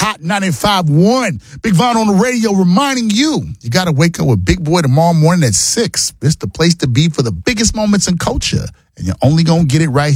Hot 95.1. Big Von on the radio reminding you got to wake up with Big Boy tomorrow morning at 6. It's the place to be for the biggest moments in culture. And you're only going to get it right